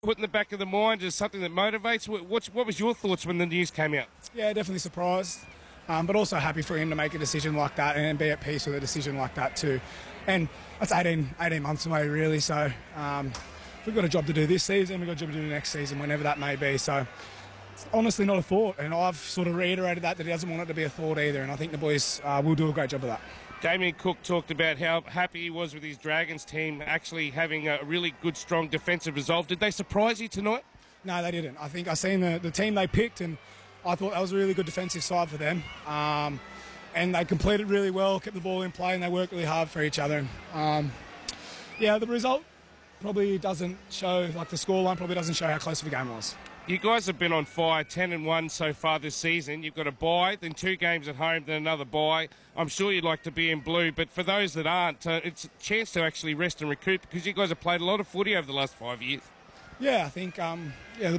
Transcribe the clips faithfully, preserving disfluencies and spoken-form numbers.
put in the back of the mind as something that motivates? What's, what was your thoughts when the news came out? Yeah, definitely surprised, um, but also happy for him to make a decision like that and be at peace with a decision like that too. And that's eighteen, eighteen months away, really, so um, we've got a job to do this season, we've got a job to do next season, whenever that may be. So it's honestly not a thought, and I've sort of reiterated that, that he doesn't want it to be a thought either, and I think the boys uh, will do a great job of that. Damien Cook talked about how happy he was with his Dragons team actually having a really good, strong defensive resolve. Did they surprise you tonight? No, they didn't. I think I seen the, the team they picked, and I thought that was a really good defensive side for them. Um, and they completed really well, kept the ball in play, and they worked really hard for each other. Um, yeah, the result probably doesn't show, like the scoreline probably doesn't show how close of a game was. You guys have been on fire, ten and one so far this season. You've got a bye, then two games at home, then another bye. I'm sure you'd like to be in blue, but for those that aren't, uh, it's a chance to actually rest and recoup because you guys have played a lot of footy over the last five years. Yeah, I think, um, yeah,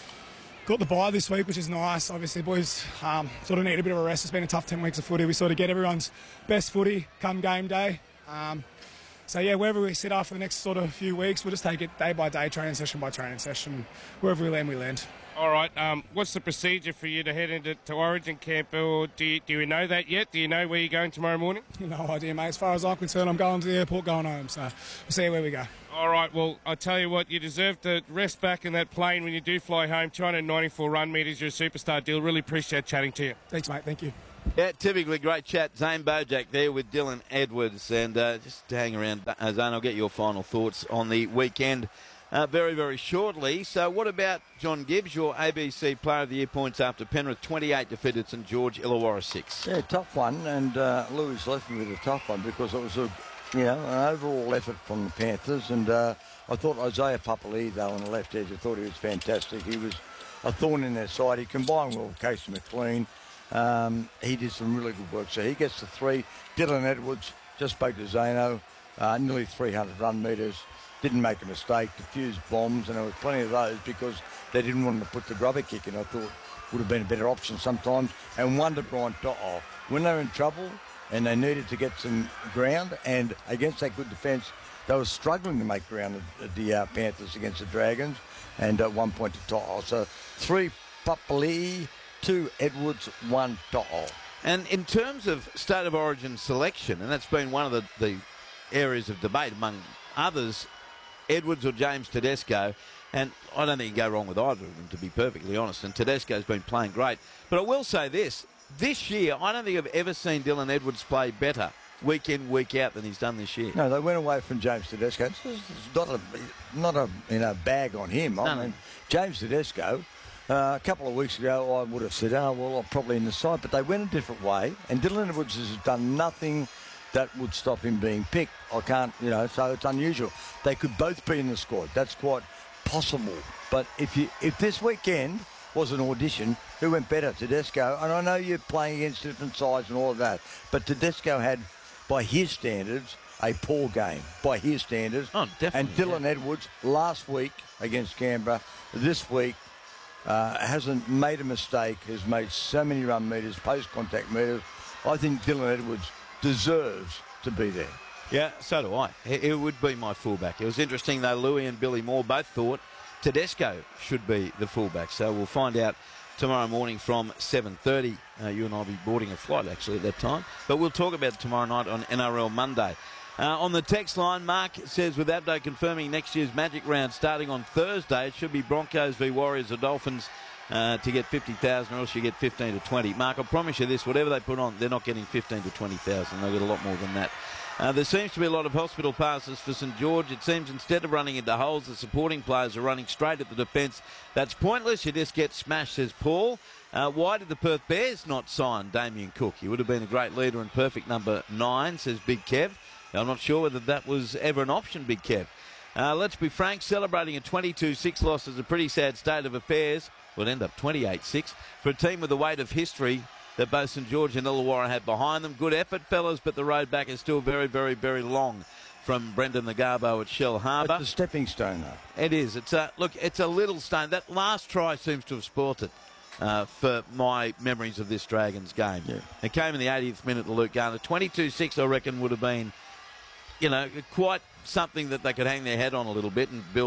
got the bye this week, which is nice. Obviously, boys um, sort of need a bit of a rest. It's been a tough ten weeks of footy. We sort of get everyone's best footy come game day. Um, So, yeah, wherever we sit after the next sort of few weeks, we'll just take it day by day, training session by training session. Wherever we land, we land. All right. Um, what's the procedure for you to head into to Origin camp? Or do you, do you know that yet? Do you know where you're going tomorrow morning? No idea, mate. As far as I'm concerned, I'm going to the airport, going home. So we'll see where we go. All right. Well, I tell you what, you deserve to rest back in that plane when you do fly home. two hundred ninety-four run metres. You're a superstar, Dill. Really appreciate chatting to you. Thanks, mate. Thank you. Yeah, typically great chat. Zane Bojack there with Dylan Edwards. And uh, just to hang around, uh, Zane, I'll get your final thoughts on the weekend uh, very, very shortly. So what about John Gibbs, your A B C Player of the Year points after Penrith twenty-eight defeated St George, Illawarra six? Yeah, tough one. And uh, Lewis left me with a tough one because it was a, you know, an overall effort from the Panthers. And uh, I thought Isaiah Papali'i, though, on the left edge, I thought he was fantastic. He was a thorn in their side. He combined well with Casey McLean. Um, he did some really good work. So he gets the three. Dylan Edwards just spoke to Zano, uh, nearly three hundred run metres, didn't make a mistake, diffused bombs, and there was plenty of those because they didn't want to put the grubber kick in. I thought would have been a better option sometimes. And one to Brian To'o. When they were in trouble and they needed to get some ground, and against that good defence, they were struggling to make ground at the uh, Panthers against the Dragons, and at one point to To'o. So three Papali'i, two Edwards, one To'o. And in terms of State of Origin selection, and that's been one of the, the areas of debate among others, Edwards or James Tedesco, and I don't think you can go wrong with either of them, to be perfectly honest, and Tedesco's been playing great. But I will say this, this year, I don't think I've ever seen Dylan Edwards play better week in, week out than he's done this year. No, they went away from James Tedesco. It's not a, not a you know, bag on him. I No. mean, James Tedesco, Uh, a couple of weeks ago, I would have said, oh, well, I'm probably in the side. But they went a different way. And Dylan Edwards has done nothing that would stop him being picked. I can't, you know, so it's unusual. They could both be in the squad. That's quite possible. But if you, if this weekend was an audition, who went better, Tedesco? And I know you're playing against different sides and all of that. But Tedesco had, by his standards, a poor game. By his standards. Oh, definitely. And Dylan yeah. Edwards, last week against Canberra, this week, Uh, hasn't made a mistake, has made so many run metres, post-contact metres. I think Dylan Edwards deserves to be there. Yeah, so do I. It, it would be my fullback. It was interesting, though, Louis and Billy Moore both thought Tedesco should be the fullback. So we'll find out tomorrow morning from seven thirty. Uh, you and I will be boarding a flight, actually, at that time. But we'll talk about it tomorrow night on N R L Monday. Uh, on the text line, Mark says, with Abdo confirming next year's Magic round starting on Thursday, it should be Broncos v Warriors or Dolphins uh, to get fifty thousand, or else you get fifteen to twenty. Mark, I promise you this, whatever they put on, they're not getting fifteen to twenty thousand. They'll get a lot more than that. Uh, there seems to be a lot of hospital passes for St George. It seems instead of running into holes, the supporting players are running straight at the defence. That's pointless. You just get smashed, says Paul. Uh, why did the Perth Bears not sign Damien Cook? He would have been a great leader and perfect number nine, says Big Kev. I'm not sure whether that was ever an option, Big Kev. Uh, let's be frank, celebrating a twenty-two six loss is a pretty sad state of affairs. Will end up twenty-eight six for a team with the weight of history that both St George and Illawarra had behind them. Good effort, fellas, but the road back is still very, very, very long from Brendan Nagabo at Shell Harbour. It's a stepping stone, though. It is. It's a, look, it's a little stone. That last try seems to have spoilt it. Uh, for my memories of this Dragons game. Yeah. It came in the eightieth minute to Luke Garner. twenty-two six, I reckon, would have been, you know, quite something that they could hang their head on a little bit and built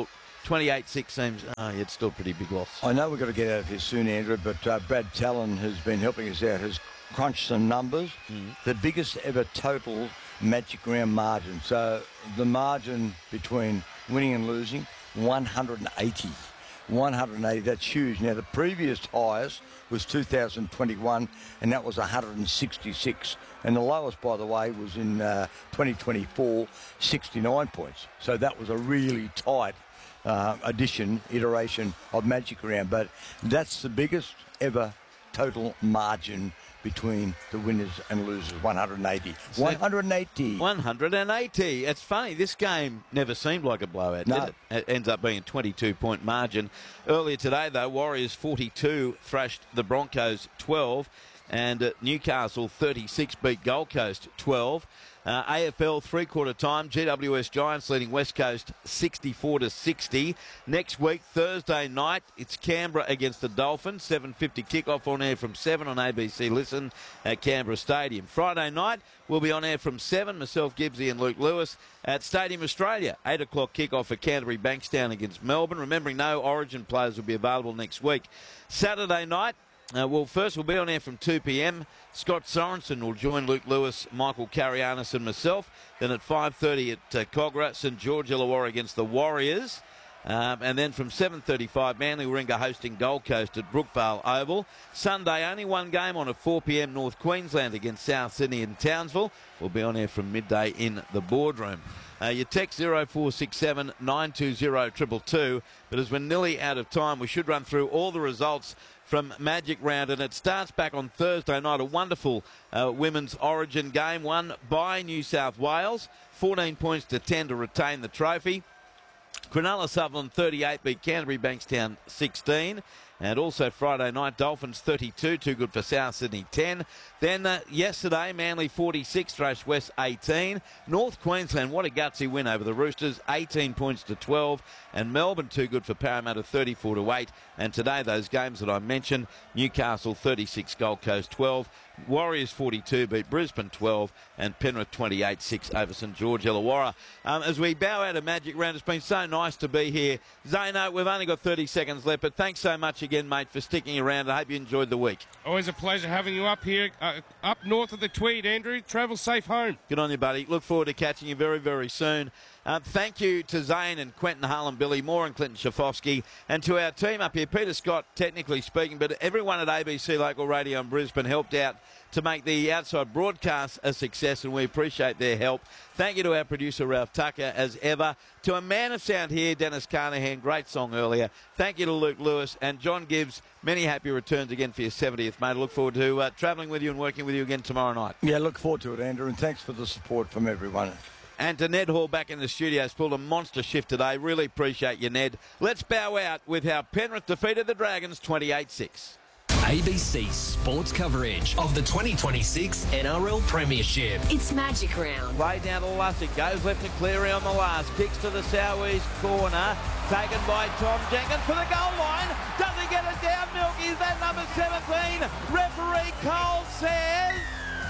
twenty-eight six seems, oh, yeah, it's still a pretty big loss. I know we've got to get out of here soon, Andrew, but uh, Brad Talon has been helping us out, has crunched some numbers. Mm. The biggest ever total Magic Round margin. So the margin between winning and losing, one hundred eighty. one hundred eighty, that's huge. Now, the previous highest was two thousand twenty-one, and that was one hundred sixty-six. And the lowest, by the way, was in uh, twenty twenty-four, sixty-nine points. So that was a really tight uh, addition, iteration of Magic Round. But that's the biggest ever total margin between the winners and losers, one hundred eighty. So one hundred eighty. one hundred eighty. It's funny, this game never seemed like a blowout, no. did it? It ends up being a twenty-two point margin. Earlier today, though, Warriors forty-two thrashed the Broncos twelve, and uh, Newcastle thirty-six beat Gold Coast twelve. Uh, A F L three-quarter time, G W S Giants leading West Coast sixty-four to sixty. Next week, Thursday night, it's Canberra against the Dolphins. seven fifty kickoff on air from seven on A B C Listen at Canberra Stadium. Friday night, we'll be on air from seven, myself, Gibbsy and Luke Lewis at Stadium Australia. eight o'clock kickoff for Canterbury Bankstown against Melbourne. Remembering no Origin players will be available next week. Saturday night, Uh, well, first we'll be on air from two p m. Scott Sorensen will join Luke Lewis, Michael Carianis and myself. Then at five thirty at uh, Cogra, St George Illawarra against the Warriors. Um, and then from seven thirty-five, Manly Warringah hosting Gold Coast at Brookvale Oval. Sunday, only one game on at four p m. North Queensland against South Sydney and Townsville. We'll be on air from midday in the boardroom. Uh, your text zero four six seven nine two zero two two two. But as we're nearly out of time, we should run through all the results from Magic Round, and it starts back on Thursday night. A wonderful uh, women's Origin game won by New South Wales, fourteen points to ten to retain the trophy. Cronulla Sutherland thirty-eight beat Canterbury Bankstown sixteen. And also Friday night, Dolphins thirty-two, too good for South Sydney ten. Then uh, yesterday, Manly forty-six, thrashed West eighteen. North Queensland, what a gutsy win over the Roosters, eighteen points to twelve. And Melbourne, too good for Parramatta, thirty-four to eight. And today, those games that I mentioned, Newcastle thirty-six, Gold Coast twelve. Warriors forty-two beat Brisbane twelve, and Penrith twenty-eight six over St George Illawarra. Um, as we bow out of Magic Round, it's been so nice to be here. Zano, we've only got thirty seconds left, but thanks so much again, mate, for sticking around. I hope you enjoyed the week. Always a pleasure having you up here, uh, up north of the Tweed, Andrew. Travel safe home. Good on you, buddy. Look forward to catching you very, very soon. Uh, thank you to Zane and Quentin Harlan, Billy Moore and Clinton Shafovsky, and to our team up here, Peter Scott, technically speaking, but everyone at A B C Local Radio in Brisbane helped out to make the outside broadcast a success, and we appreciate their help. Thank you to our producer, Ralph Tucker, as ever. To a man of sound here, Dennis Carnahan, great song earlier. Thank you to Luke Lewis and John Gibbs. Many happy returns again for your seventieth, mate. I look forward to uh, travelling with you and working with you again tomorrow night. Yeah, look forward to it, Andrew, and thanks for the support from everyone. And to Ned Hall back in the studios, pulled a monster shift today. Really appreciate you, Ned. Let's bow out with how Penrith defeated the Dragons twenty-eight six. A B C sports coverage of the twenty twenty-six N R L Premiership. It's Magic Round. Way down to Lussick, goes left to Cleary on the last, kicks to the southeast corner, taken by Tom Jenkins for the goal line. Does he get it down, Milky? Is that number seventeen? Referee Cole says,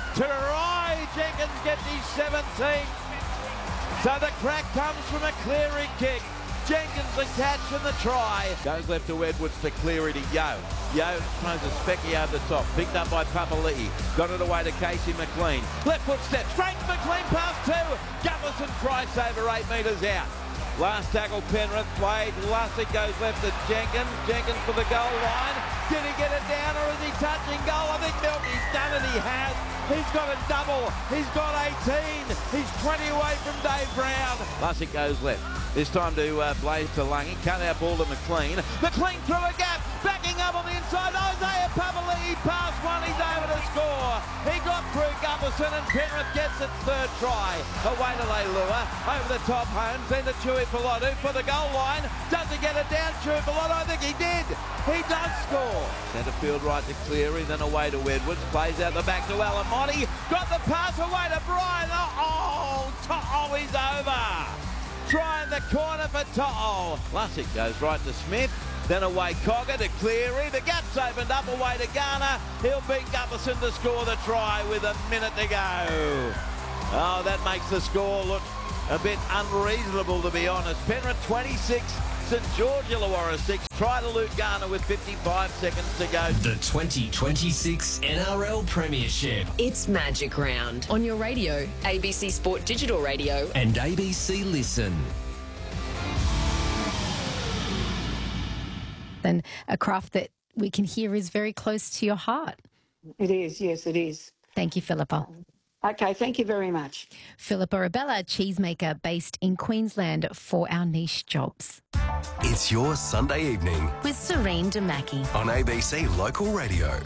try. Jenkins gets his seventeenth. So the crack comes from a Cleary kick. Jenkins the catch and the try. Goes left to Edwards to Cleary to Yo. Yo throws a specky over the top. Picked up by Papali'i. Got it away to Casey McLean. Left foot step. Straight McLean past two. Gutherson tries over eight metres out. Last tackle Penrith played. Lussick goes left to Jenkins. Jenkins for the goal line. Did he get it down or is he touching goal? I think Milky's done it. He has. He's got a double. He's got eighteen. He's twenty away from Dave Brown. Lussick goes left. This time to uh, Blaze to Lungy. Cut out ball to McLean. McLean through a gap. Backing up on the inside. Isaiah Papali'i past one. He's over to score. He got through Gutherson and Penrith gets its third try. Away to Leilua. Over the top Holmes. Then to Chewy Pilotu for the goal line. Does he get it down? Chewy Pilotu. I think he did. He does score. Centre field right to Cleary. Then away to Edwards. Plays out the back to Alamotti. Got the pass away to Brian. Oh, To'o is over. Try in the corner for To'o. Lussick goes right to Smith. Then away Cogger to Cleary. The gap's opened up away to Garner. He'll beat Gutherson to score the try with a minute to go. Oh, that makes the score look a bit unreasonable, to be honest. Penrith twenty-six, St George Illawarra six. Try to Luke Garner with fifty-five seconds to go. The twenty twenty-six N R L Premiership It's Magic Round on your radio, A B C Sport Digital Radio. and A B C Listen. And a craft that we can hear is very close to your heart. It is, yes, it is. Thank you, Philippa. Okay, thank you very much. Philippa Rabella, cheesemaker based in Queensland for our niche jobs. It's your Sunday evening With Serene Demaki. on A B C Local Radio.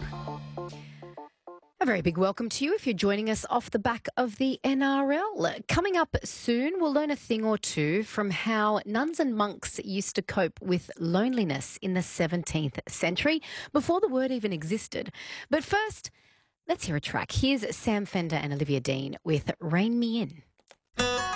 A very big welcome to you if you're joining us off the back of the N R L. Coming up soon, we'll learn a thing or two from how nuns and monks used to cope with loneliness in the seventeenth century, before the word even existed. But first, let's hear a track. Here's Sam Fender and Olivia Dean with Rain Me In.